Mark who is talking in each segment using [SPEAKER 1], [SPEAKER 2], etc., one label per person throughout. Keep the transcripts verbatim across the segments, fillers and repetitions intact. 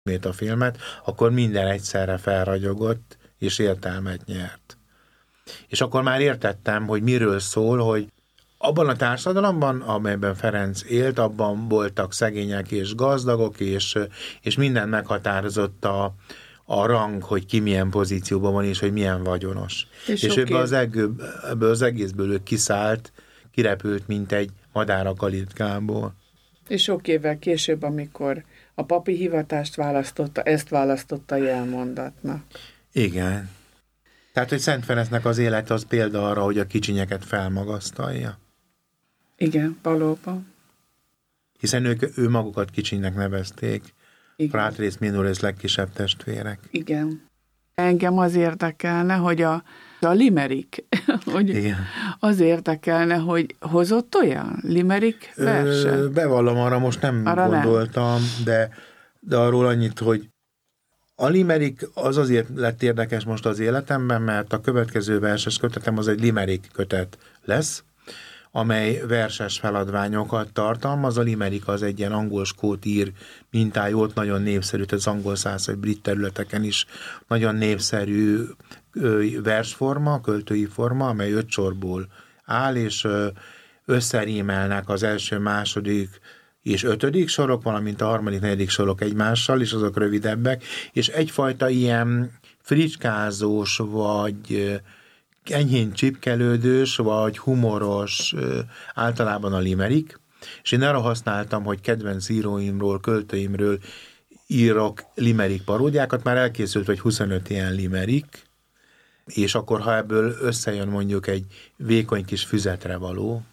[SPEAKER 1] a filmet, akkor minden egyszerre felragyogott, és értelmet nyert. És akkor már értettem, hogy miről szól, hogy abban a társadalomban, amelyben Ferenc élt, abban voltak szegények és gazdagok, és, és minden meghatározott a, a rang, hogy ki milyen pozícióban van, és hogy milyen vagyonos. És, és ebből, az ebből, ebből az egészből ő kiszállt, kirepült, mint egy madár a kalitkából.
[SPEAKER 2] És sok évvel később, amikor a papi hivatást választotta, ezt választotta jelmondatnak.
[SPEAKER 1] Igen. Tehát, hogy Szent Ferencnek az élet az példa arra, hogy a kicsinyeket felmagasztalja.
[SPEAKER 2] Igen, valóban.
[SPEAKER 1] Hiszen ők ő magukat kicsinynek nevezték. Fratres minoris legkisebb testvérek.
[SPEAKER 2] Igen. Engem az érdekelne, hogy a, a limerick, hogy
[SPEAKER 1] igen.
[SPEAKER 2] Az érdekelne, hogy hozott olyan limerick verset?
[SPEAKER 1] Ö, bevallom, arra most nem arra gondoltam, nem. De, de arról annyit, hogy a limerick az azért lett érdekes most az életemben, mert a következő verses kötetem az egy limerick kötet lesz, amely verses feladványokat tartalmaz. A limerick az egy ilyen angol-skót ír mintájú, ott nagyon népszerű, az angol száz vagy brit területeken is nagyon népszerű versforma, költői forma, amely öt sorból áll, és összerímelnek az első, második és ötödik sorok, valamint a harmadik, negyedik sorok egymással, és azok rövidebbek, és egyfajta ilyen fricskázós, vagy enyhén csipkelődős, vagy humoros, általában a limerick, és én arra használtam, hogy kedvenc íróimról, költőimről írok limerick paródiákat, már elkészült, vagy huszonöt ilyen limerick, és akkor, ha ebből összejön mondjuk egy vékony kis füzetre való,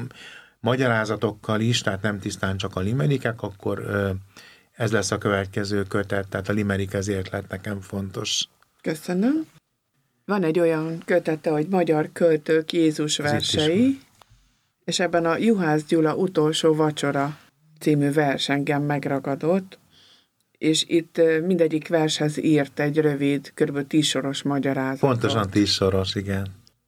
[SPEAKER 1] magyarázatokkal is, tehát nem tisztán csak a limerickek, akkor ez lesz a következő kötet, tehát a limerick ezért lett nekem fontos.
[SPEAKER 2] Köszönöm. Van egy olyan kötete, hogy magyar költők Jézus versei, és ebben a Juhász Gyula Utolsó vacsora című vers engem megragadott, és itt mindegyik vershez írt egy rövid, kb. tíz soros magyarázatot.
[SPEAKER 1] Pontosan tíz soros, igen.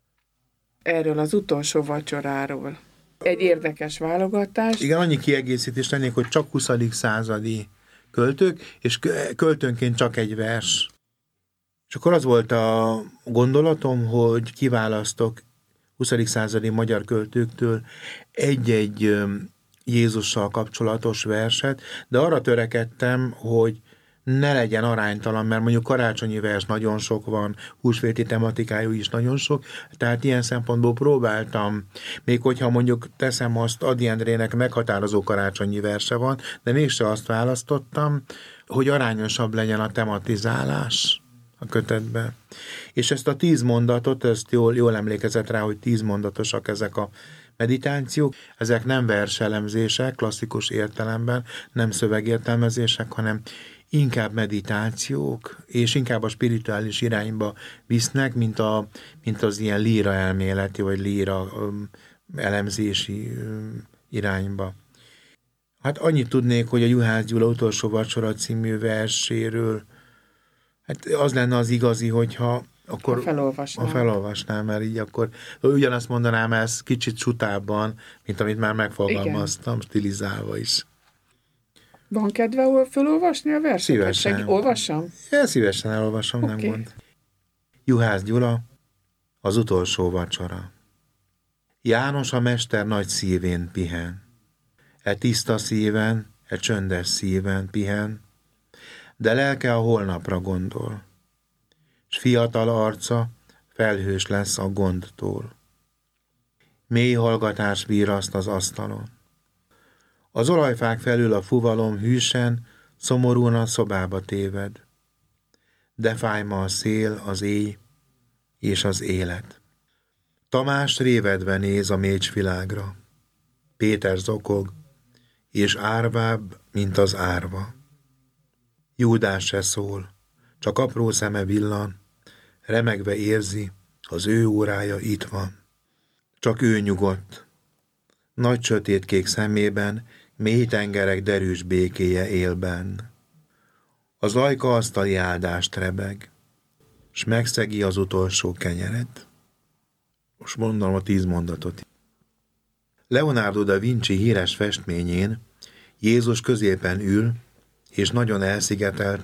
[SPEAKER 2] Erről az utolsó vacsoráról. Egy érdekes válogatás.
[SPEAKER 1] Igen, annyi kiegészítést tennék, hogy csak huszadik századi költők, és költőnként csak egy vers. És akkor az volt a gondolatom, hogy kiválasztok huszadik századi magyar költőktől egy-egy Jézussal kapcsolatos verset, de arra törekedtem, hogy ne legyen aránytalan, mert mondjuk karácsonyi vers nagyon sok van, húsvéti tematikájú is nagyon sok, tehát ilyen szempontból próbáltam, még hogyha mondjuk teszem azt, Ady Endrének meghatározó karácsonyi verse van, de mégse azt választottam, hogy arányosabb legyen a tematizálás a kötetben. És ezt a tíz mondatot, ezt jól, jól emlékezett rá, hogy tíz mondatosak ezek a meditációk, ezek nem verselemzések, klasszikus értelemben, nem szövegértelmezések, hanem inkább meditációk, és inkább a spirituális irányba visznek, mint, a, mint az ilyen líra elméleti, vagy líra um, elemzési um, irányba. Hát annyit tudnék, hogy a Juhász Gyula Utolsó vacsora című verséről, hát az lenne az igazi, hogyha akkor
[SPEAKER 2] a felolvasnám.
[SPEAKER 1] A felolvasnám, mert így akkor ugyanazt mondanám ezt kicsit sutábban, mint amit már megfogalmaztam, igen, stilizálva is.
[SPEAKER 2] Van kedve felolvasni a verset?
[SPEAKER 1] Szívesen.
[SPEAKER 2] Seg- olvassam?
[SPEAKER 1] Ja, szívesen elolvasom, okay, nem gond. Juhász Gyula, az utolsó vacsora. János a mester nagy szívén pihen. E tiszta szíven, e csöndes szíven pihen, de lelke a holnapra gondol, s fiatal arca felhős lesz a gondtól. Mély hallgatás viraszt az asztalon. Az olajfák felül a fuvalom hűsen, szomorúan a szobába téved. De fáj ma a szél, az éj és az élet. Tamás révedve néz a mécsvilágra. Péter zokog, és árvább, mint az árva. Júdás se szól, csak apró szeme villan, remegve érzi, az ő órája itt van. Csak ő nyugodt. Nagy sötétkék szemében mély tengerek derűs békéje él benn. Az ajka asztali áldást rebeg, s megszegi az utolsó kenyeret. Most mondom a tíz mondatot. Leonardo da Vinci híres festményén Jézus középen ül, és nagyon elszigetelt